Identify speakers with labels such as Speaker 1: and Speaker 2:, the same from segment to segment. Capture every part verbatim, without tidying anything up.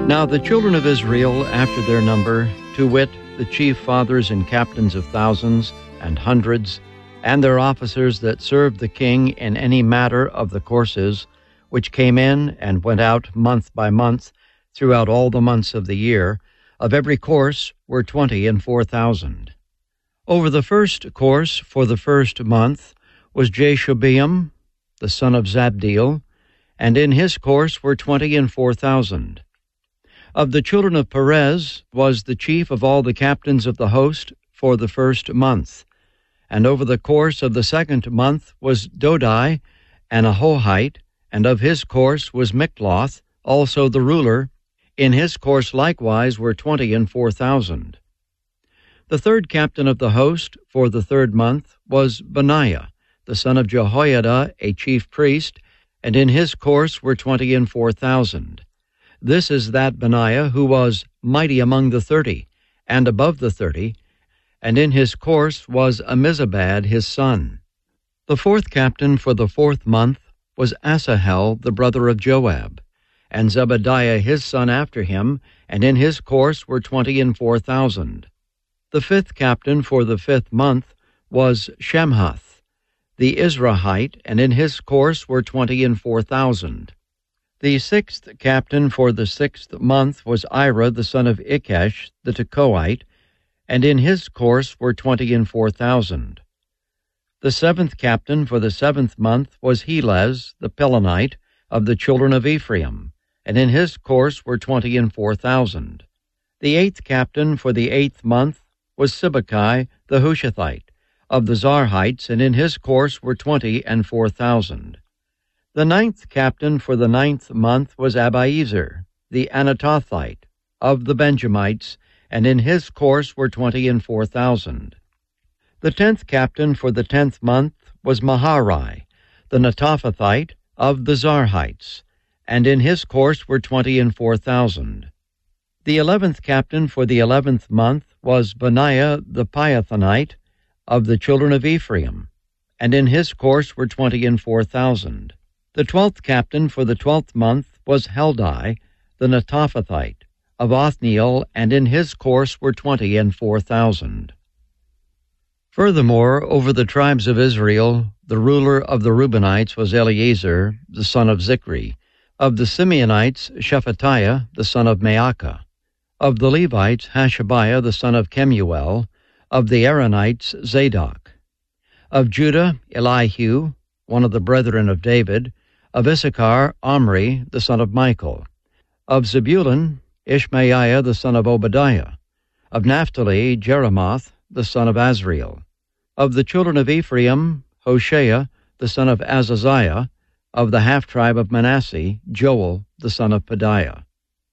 Speaker 1: Now the children of Israel after their number, to wit, the chief fathers and captains of thousands and hundreds, and their officers that served the king in any matter of the courses, which came in and went out month by month throughout all the months of the year, of every course were twenty and four thousand. Over the first course for the first month was Jashobeam, the son of Zabdiel, and in his course were twenty and four thousand. Of the children of Perez was the chief of all the captains of the host for the first month. And over the course of the second month was Dodai, an Ahohite, and of his course was Mikloth, also the ruler. In his course likewise were twenty and four thousand. The third captain of the host for the third month was Benaiah, the son of Jehoiada, a chief priest, and in his course were twenty and four thousand. This is that Benaiah who was mighty among the thirty, and above the thirty, and in his course was Amizabad his son. The fourth captain for the fourth month was Asahel the brother of Joab, and Zebadiah his son after him, and in his course were twenty and four thousand. The fifth captain for the fifth month was Shemhath, the Israelite, and in his course were twenty and four thousand. The sixth captain for the sixth month was Ira the son of Ikesh the Tekoite, and in his course were twenty and four thousand. The seventh captain for the seventh month was Helez the Pelonite of the children of Ephraim, and in his course were twenty and four thousand. The eighth captain for the eighth month was Sibbecai the Hushathite of the Zarhites, and in his course were twenty and four thousand. The ninth captain for the ninth month was Abiezer, the Anatothite, of the Benjamites, and in his course were twenty and four thousand. The tenth captain for the tenth month was Maharai, the Netophathite, of the Zarhites, and in his course were twenty and four thousand. The eleventh captain for the eleventh month was Benaiah the Piathonite, of the children of Ephraim, and in his course were twenty and four thousand. The twelfth captain for the twelfth month was Heldai, the Netophathite, of Othniel, and in his course were twenty and four thousand. Furthermore, over the tribes of Israel, the ruler of the Reubenites was Eleazar, the son of Zichri. Of the Simeonites, Shephatiah, the son of Maacah. Of the Levites, Hashabiah, the son of Kemuel. Of the Aaronites, Zadok. Of Judah, Elihu, one of the brethren of David. Of Issachar, Omri, the son of Michael. Of Zebulun, Ishmaiah, the son of Obadiah. Of Naphtali, Jeremoth, the son of Azriel. Of the children of Ephraim, Hoshea, the son of Azaziah. Of the half-tribe of Manasseh, Joel, the son of Pedaiah.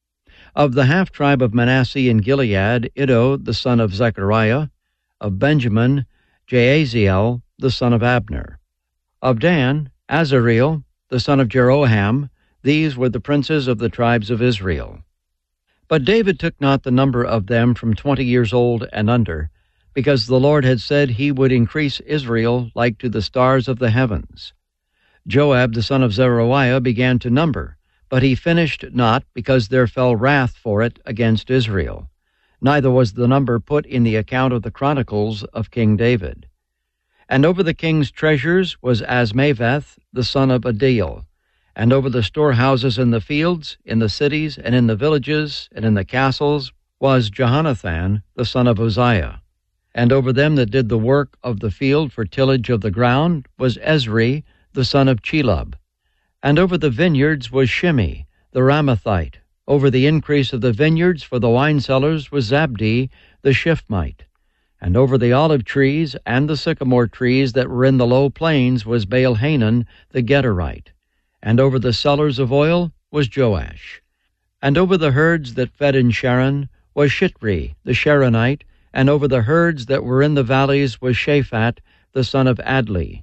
Speaker 1: Of the half-tribe of Manasseh in Gilead, Iddo, the son of Zechariah. Of Benjamin, Jaaziel, the son of Abner. Of Dan, Azareel, the son of Jeroham. These were the princes of the tribes of Israel. But David took not the number of them from twenty years old and under, because the Lord had said he would increase Israel like to the stars of the heavens. Joab the son of Zeruiah began to number, but he finished not, because there fell wrath for it against Israel. Neither was the number put in the account of the chronicles of King David. And over the king's treasures was Asmaveth the son of Adiel, and over the storehouses in the fields, in the cities, and in the villages, and in the castles, was Jehonathan the son of Uzziah. And over them that did the work of the field for tillage of the ground was Ezri the son of Chelub. And over the vineyards was Shimei the Ramathite. Over the increase of the vineyards for the wine cellars was Zabdi the Shiphmite. And over the olive trees and the sycamore trees that were in the low plains was Baal-Hanan the Gederite. And over the cellars of oil was Joash. And over the herds that fed in Sharon was Shitri the Sharonite, and over the herds that were in the valleys was Shaphat the son of Adli.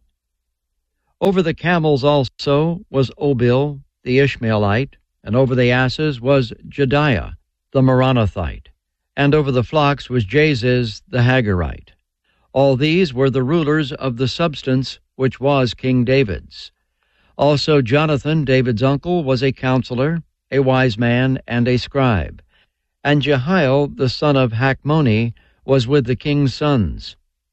Speaker 1: Over the camels also was Obil the Ishmaelite, and over the asses was Jediah the Meronothite, and over the flocks was Jaziz the Hagarite. All these were the rulers of the substance which was King David's. Also Jonathan, David's uncle, was a counselor, a wise man and a scribe. And Jehiel the son of Hachmoni was with the king's sons.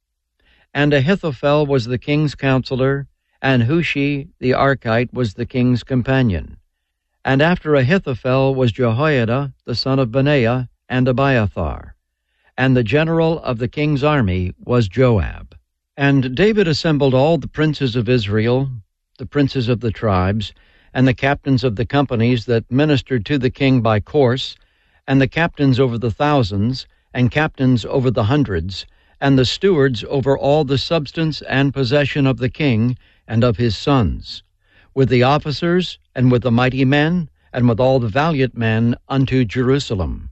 Speaker 1: And Ahithophel was the king's counselor, and Hushi the Archite was the king's companion. And after Ahithophel was Jehoiada the son of Benaiah and Abiathar. And the general of the king's army was Joab. And David assembled all the princes of Israel, the princes of the tribes, and the captains of the companies that ministered to the king by course, and the captains over the thousands, and captains over the hundreds, and the stewards over all the substance and possession of the king and of his sons, with the officers, and with the mighty men, and with all the valiant men unto Jerusalem.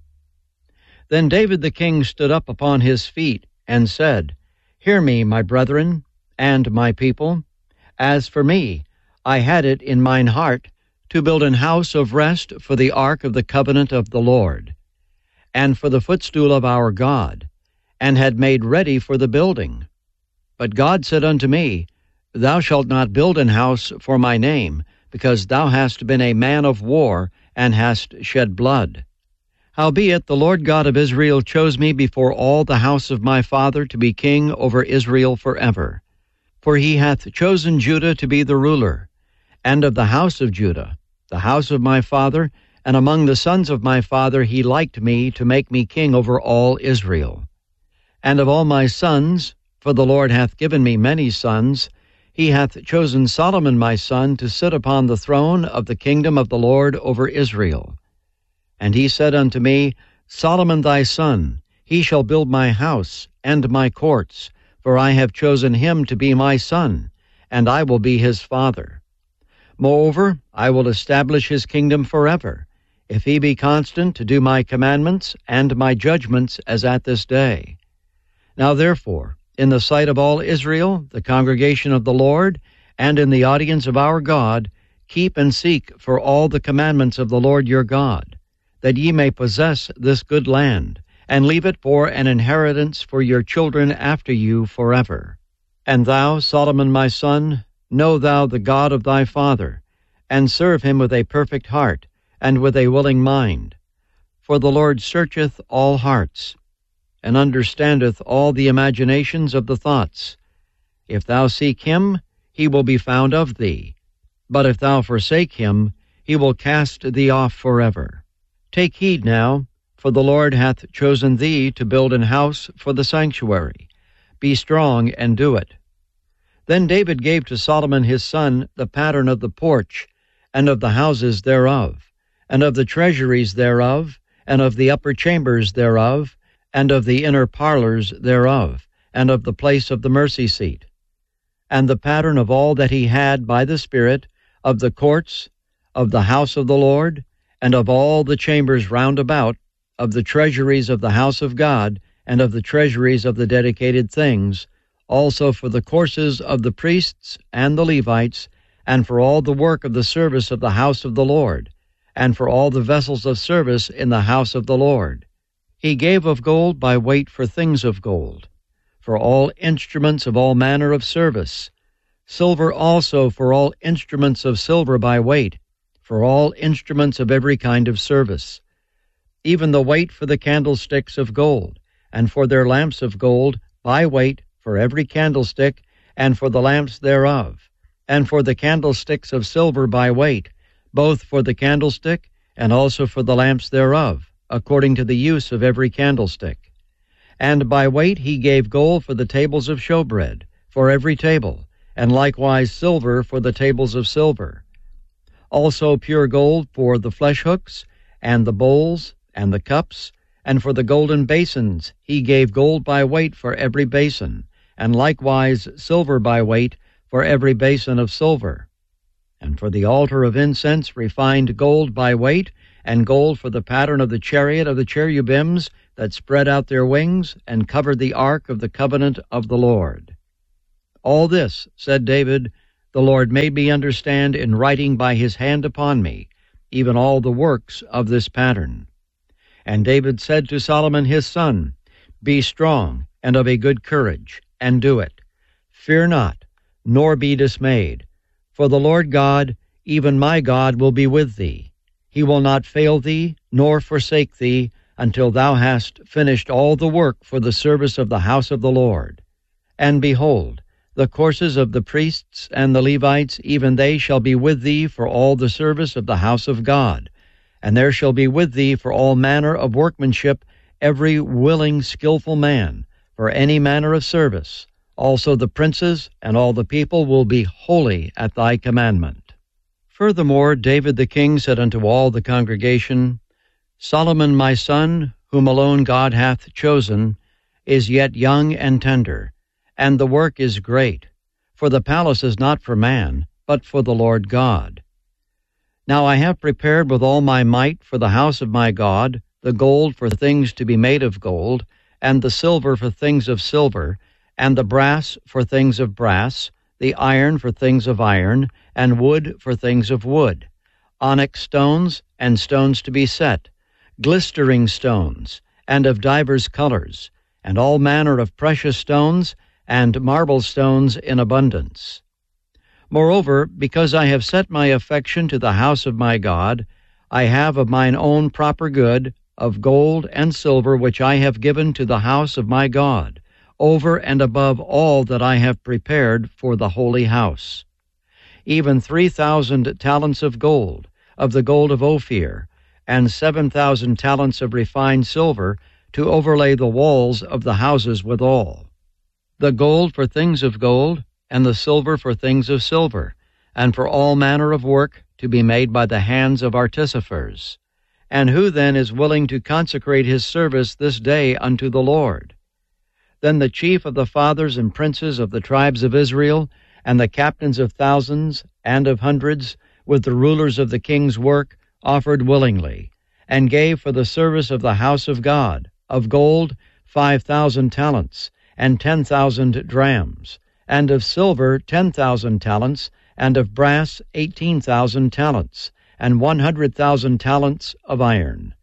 Speaker 1: Then David the king stood up upon his feet, and said, Hear me, my brethren, and my people. As for me, I had it in mine heart to build an house of rest for the ark of the covenant of the Lord, and for the footstool of our God, and had made ready for the building. But God said unto me, Thou shalt not build an house for my name, because thou hast been a man of war, and hast shed blood. Howbeit the Lord God of Israel chose me before all the house of my father to be king over Israel forever. For he hath chosen Judah to be the ruler, and of the house of Judah, the house of my father, and among the sons of my father he liked me to make me king over all Israel. And of all my sons, for the Lord hath given me many sons, he hath chosen Solomon my son to sit upon the throne of the kingdom of the Lord over Israel. And he said unto me, Solomon thy son, he shall build my house and my courts, for I have chosen him to be my son, and I will be his father. Moreover, I will establish his kingdom forever, if he be constant to do my commandments and my judgments as at this day. Now therefore, in the sight of all Israel, the congregation of the Lord, and in the audience of our God, keep and seek for all the commandments of the Lord your God, that ye may possess this good land, and leave it for an inheritance for your children after you forever. And thou, Solomon my son, know thou the God of thy father, and serve him with a perfect heart, and with a willing mind. For the Lord searcheth all hearts, and understandeth all the imaginations of the thoughts. If thou seek him, he will be found of thee. But if thou forsake him, he will cast thee off forever. Take heed now, for the Lord hath chosen thee to build an house for the sanctuary. Be strong and do it. Then David gave to Solomon his son the pattern of the porch, and of the houses thereof, and of the treasuries thereof, and of the upper chambers thereof, and of the inner parlors thereof, and of the place of the mercy seat, and the pattern of all that he had by the Spirit, of the courts, of the house of the Lord, and of all the chambers round about, of the treasuries of the house of God, and of the treasuries of the dedicated things, also for the courses of the priests and the Levites, and for all the work of the service of the house of the Lord, and for all the vessels of service in the house of the Lord. He gave of gold by weight for things of gold, for all instruments of all manner of service, silver also for all instruments of silver by weight, for all instruments of every kind of service, even the weight for the candlesticks of gold, and for their lamps of gold by weight for every candlestick, and for the lamps thereof, and for the candlesticks of silver by weight, both for the candlestick and also for the lamps thereof, according to the use of every candlestick. And by weight he gave gold for the tables of showbread, for every table, and likewise silver for the tables of silver. Also pure gold for the flesh hooks, and the bowls, and the cups, and for the golden basins he gave gold by weight for every basin, and likewise silver by weight for every basin of silver. And for the altar of incense refined gold by weight, and gold for the pattern of the chariot of the cherubims that spread out their wings and covered the ark of the covenant of the Lord. All this, said David, the Lord made me understand in writing by his hand upon me, even all the works of this pattern. And David said to Solomon his son, Be strong and of a good courage, and do it. Fear not, nor be dismayed, for the Lord God, even my God, will be with thee. He will not fail thee, nor forsake thee, until thou hast finished all the work for the service of the house of the Lord. And behold, the courses of the priests and the Levites, even they shall be with thee for all the service of the house of God. And there shall be with thee for all manner of workmanship every willing, skillful man, for any manner of service. Also the princes and all the people will be holy at thy commandment. Furthermore, David the king said unto all the congregation, Solomon my son, whom alone God hath chosen, is yet young and tender, and the work is great. For the palace is not for man, but for the Lord God. Now I have prepared with all my might for the house of my God, the gold for things to be made of gold, and the silver for things of silver, and the brass for things of brass, the iron for things of iron, and wood for things of wood, onyx stones, and stones to be set, glistering stones, and of divers colors, and all manner of precious stones, and marble stones in abundance. Moreover, because I have set my affection to the house of my God, I have of mine own proper good, of gold and silver, which I have given to the house of my God, over and above all that I have prepared for the holy house. Even three thousand talents of gold, of the gold of Ophir, and seven thousand talents of refined silver, to overlay the walls of the houses withal. The gold for things of gold, and the silver for things of silver, and for all manner of work to be made by the hands of artificers. And who then is willing to consecrate his service this day unto the Lord? Then the chief of the fathers and princes of the tribes of Israel, and the captains of thousands and of hundreds, with the rulers of the king's work, offered willingly, and gave for the service of the house of God, of gold five thousand talents, and ten thousand drams, and of silver ten thousand talents, and of brass eighteen thousand talents, and one hundred thousand talents of iron.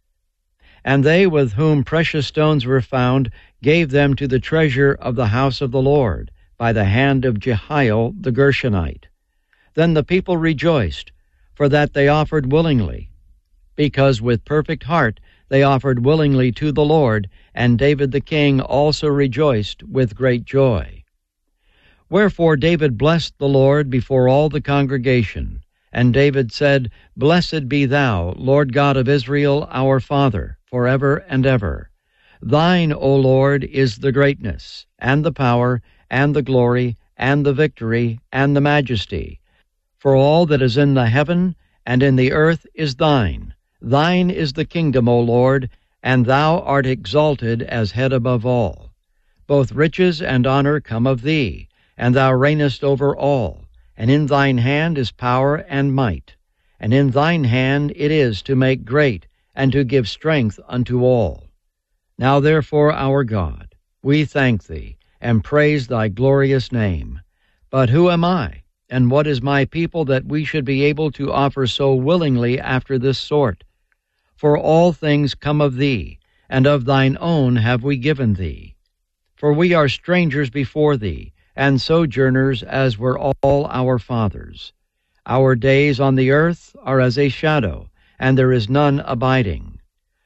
Speaker 1: And they with whom precious stones were found gave them to the treasure of the house of the Lord, by the hand of Jehiel the Gershonite. Then the people rejoiced, for that they offered willingly, because with perfect heart they offered willingly to the Lord, and David the king also rejoiced with great joy. Wherefore David blessed the Lord before all the congregation. And David said, Blessed be thou, Lord God of Israel, our Father, forever and ever. Thine, O Lord, is the greatness, and the power, and the glory, and the victory, and the majesty. For all that is in the heaven and in the earth is thine. Thine is the kingdom, O Lord, and thou art exalted as head above all. Both riches and honor come of thee, and thou reignest over all. And in thine hand is power and might, and in thine hand it is to make great, and to give strength unto all. Now therefore, our God, we thank thee, and praise thy glorious name. But who am I, and what is my people, that we should be able to offer so willingly after this sort? For all things come of thee, and of thine own have we given thee. For we are strangers before thee, and sojourners as were all our fathers. Our days on the earth are as a shadow, and there is none abiding.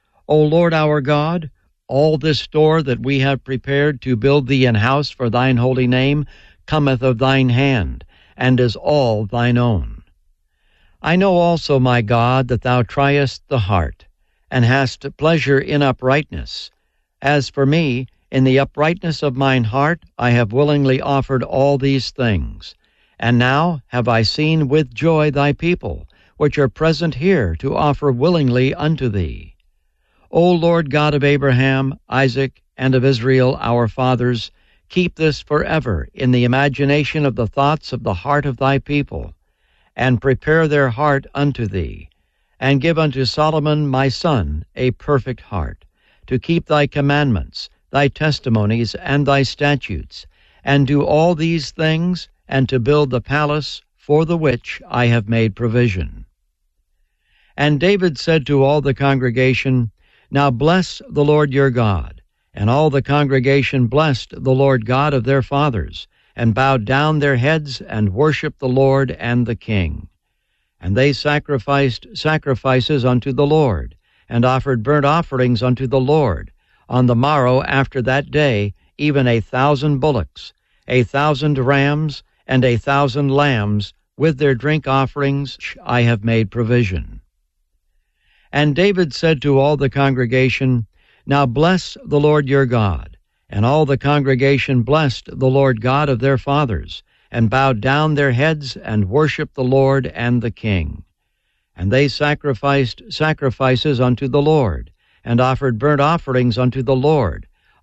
Speaker 1: O Lord our God, all this store that we have prepared to build thee an house for thine holy name cometh of thine hand, and is all thine own. I know also, my God, that thou triest the heart, and hast pleasure in uprightness. As for me, in the uprightness of mine heart I have willingly offered all these things. And now have I seen with joy thy people, which are present here to offer willingly unto thee. O Lord God of Abraham, Isaac, and of Israel our fathers, keep this forever in the imagination of the thoughts of the heart of thy people, and prepare their heart unto thee, and give unto Solomon my son a perfect heart, to keep thy commandments, thy testimonies, and thy statutes, and do all these things, and to build the palace for the which I have made provision. And David said to all the congregation, Now bless the Lord your God. And all the congregation blessed the Lord God of their fathers, and bowed down their heads, and worshipped the Lord and the king. And they sacrificed sacrifices unto the Lord, and offered burnt offerings unto the Lord, on the morrow after that day, even a thousand bullocks, a thousand rams, and a thousand lambs, with their drink offerings I have made provision. And David said to all the congregation, Now bless the Lord your God. And all the congregation blessed the Lord God of their fathers, and bowed down their heads, and worshipped the Lord and the king. And they sacrificed sacrifices unto the Lord, and offered burnt offerings unto the Lord,